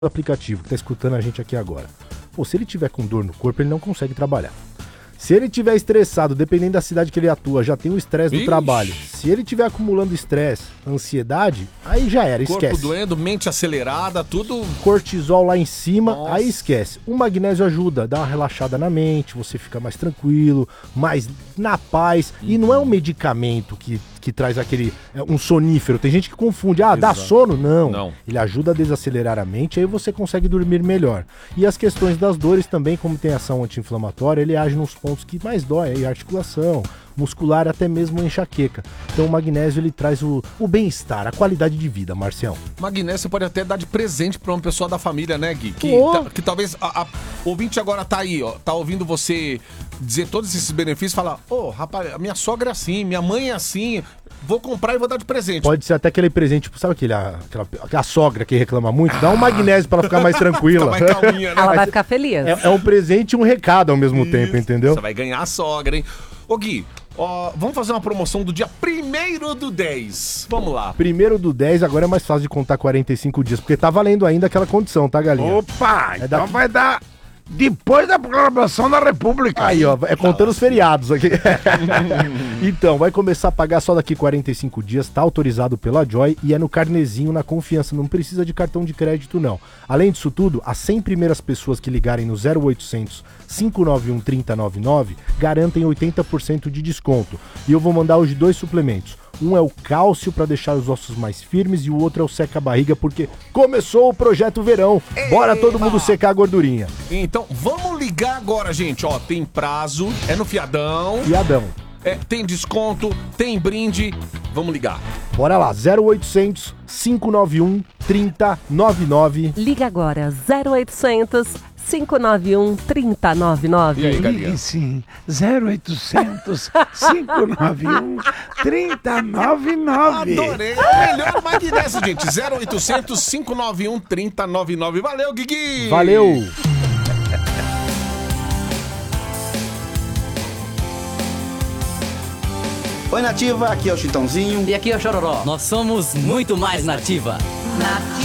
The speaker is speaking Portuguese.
aplicativo que tá escutando a gente aqui agora. Pô, se ele tiver com dor no corpo, ele não consegue trabalhar. Se ele tiver estressado, dependendo da cidade que ele atua, já tem o estresse do trabalho. Se ele tiver acumulando estresse, ansiedade, aí já era, esquece. Corpo doendo, mente acelerada, tudo... Cortisol lá em cima, Nossa. Aí esquece. O magnésio ajuda, dá uma relaxada na mente, você fica mais tranquilo, mais na paz. E não é um medicamento que traz aquele... um sonífero. Tem gente que confunde. Ah, dá sono? Não. Ele ajuda a desacelerar a mente, aí você consegue dormir melhor. E as questões das dores também, como tem ação anti-inflamatória, ele age nos pontos que mais dói, aí articulação, muscular, até mesmo enxaqueca. Então o magnésio, ele traz o bem-estar, a qualidade de vida, Marcião. Magnésio você pode até dar de presente pra uma pessoa da família, né, Gui? Que talvez o ouvinte agora tá aí, ó, tá ouvindo você dizer todos esses benefícios, fala, rapaz, a minha sogra é assim, minha mãe é assim, vou comprar e vou dar de presente. Pode ser até aquele presente, tipo, sabe aquela sogra que reclama muito? Dá um magnésio pra ela ficar mais tranquila. Fica mais calminha, né? Ela vai ficar feliz. É um presente e um recado ao mesmo tempo, entendeu? Você vai ganhar a sogra, hein? Ô, Gui, vamos fazer uma promoção do dia 1º do 10. Vamos lá. 1º do 10, agora é mais fácil de contar 45 dias, porque tá valendo ainda aquela condição, tá, galinha? Opa, então vai dar depois da proclamação da República. Aí, ó, contando os feriados aqui. Então, vai começar a pagar só daqui 45 dias, tá autorizado pela Joy e é no carnezinho, na confiança, não precisa de cartão de crédito, não. Além disso tudo, as 100 primeiras pessoas que ligarem no 0800 591 3099 garantem 80% de desconto. E eu vou mandar hoje 2 suplementos. Um é o cálcio para deixar os ossos mais firmes e o outro é o seca-barriga, porque começou o projeto verão. Bora todo mundo secar a gordurinha. Então, vamos ligar agora, gente. Ó, tem prazo, é no fiadão. Fiadão. Tem desconto, tem brinde. Vamos ligar. Bora lá, 0800 591 3099. Liga agora, 0800 591 3099. E aí, galinha? Sim, 0800 591 3099. Adorei. O melhor magnésio, gente. 0800 591 3099. Valeu, Guigui. Valeu. Oi, Nativa, aqui é o Chitãozinho. E aqui é o Chororó. Nós somos muito mais Nativa.